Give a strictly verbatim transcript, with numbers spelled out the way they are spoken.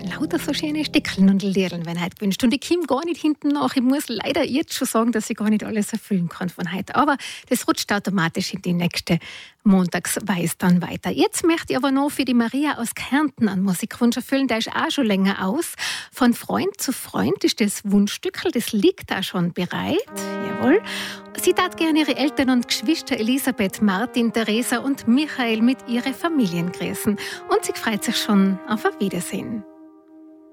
Lauter so schöne Steckeln und Liederl werden heute gewünscht. Und ich komme gar nicht hinten nach. Ich muss leider jetzt schon sagen, dass ich gar nicht alles erfüllen kann von heute. Aber das rutscht automatisch in die nächste Montagsweise dann weiter. Jetzt möchte ich aber noch für die Maria aus Kärnten einen Musikwunsch erfüllen. Der ist auch schon länger aus. Von Freund zu Freund ist das Wunschstückel. Das liegt auch schon bereit. Jawohl. Sie tat gerne ihre Eltern und Geschwister Elisabeth, Martin, Theresa und Michael mit ihren Familien grüßen. Und sie freut sich schon auf ein Wiedersehen.